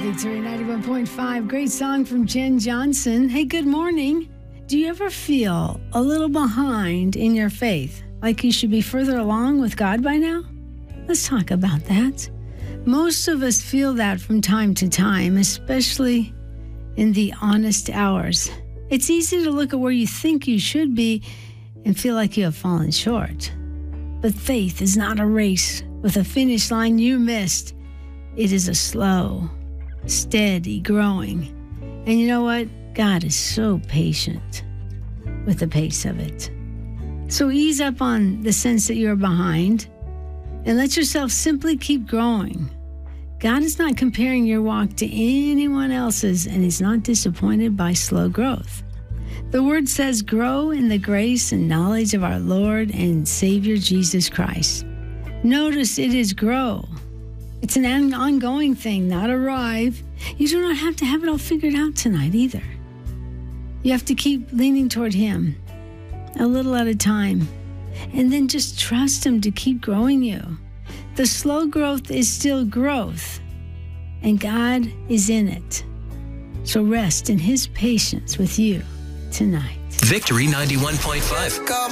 Victory 91.5. Great song from Jen Johnson. Hey, good morning. Do you ever feel a little behind in your faith? Like you should be further along with God by now? Let's talk about that. Most of us feel that from time to time, especially in the honest hours. It's easy to look at where you think you should be and feel like you have fallen short. But faith is not a race with a finish line you missed. It is a slow, steady growing. And you know what? God is so patient with the pace of it. So ease up on the sense that you're behind and let yourself simply keep growing. God is not comparing your walk to anyone else's, and He's not disappointed by slow growth. The Word says, grow in the grace and knowledge of our Lord and Savior Jesus Christ. Notice it is grow. It's an ongoing thing, not arrive. You do not have to have it all figured out tonight either. You have to keep leaning toward Him a little at a time, and then just trust Him to keep growing you. The slow growth is still growth, and God is in it. So rest in His patience with you tonight. Victory 91.5.